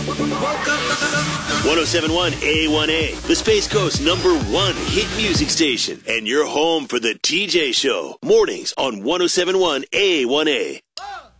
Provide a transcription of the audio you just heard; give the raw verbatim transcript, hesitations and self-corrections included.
ten seventy-one A one A, the Space Coast number one hit music station, and you're home for the T J Show. Mornings on ten seventy-one A one A.